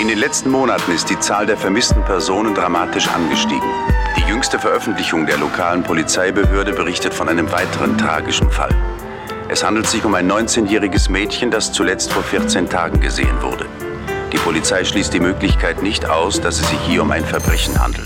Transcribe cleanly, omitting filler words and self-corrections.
In den letzten Monaten ist die Zahl der vermissten Personen dramatisch angestiegen. Die jüngste Veröffentlichung der lokalen Polizeibehörde berichtet von einem weiteren tragischen Fall. Es handelt sich um ein 19-jähriges Mädchen, das zuletzt vor 14 Tagen gesehen wurde. Die Polizei schließt die Möglichkeit nicht aus, dass es sich hier um ein Verbrechen handelt.